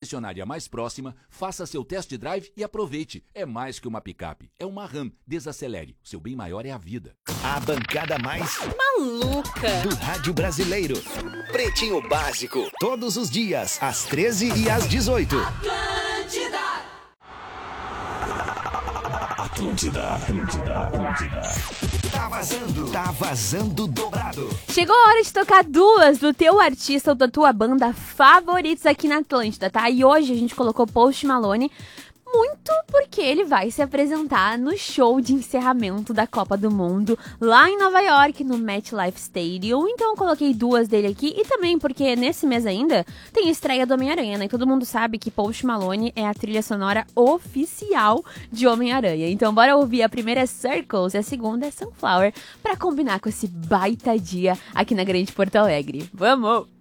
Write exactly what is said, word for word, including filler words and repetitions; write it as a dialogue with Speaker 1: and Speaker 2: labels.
Speaker 1: concessionária mais próxima, faça seu test drive e aproveite. É mais que uma picape, é uma RAM. Desacelere, seu bem maior é a vida.
Speaker 2: A bancada mais
Speaker 3: maluca
Speaker 2: do rádio brasileiro. Pretinho Básico, todos os dias, às treze e às dezoito.
Speaker 4: Atlântida!
Speaker 2: Atlântida, Atlântida, Atlântida. Tá vazando, tá vazando dobrado.
Speaker 3: Chegou a hora de tocar duas do teu artista ou da tua banda favoritos aqui na Atlântida, tá? E hoje a gente colocou Post Malone muito porque ele vai se apresentar no show de encerramento da Copa do Mundo lá em Nova York, no MetLife Stadium. Então eu coloquei duas dele aqui e também porque nesse mês ainda tem a estreia do Homem-Aranha, né? E todo mundo sabe que Post Malone é a trilha sonora oficial de Homem-Aranha. Então bora ouvir. A primeira é Circles e a segunda é Sunflower pra combinar com esse baita dia aqui na Grande Porto Alegre. Vamos!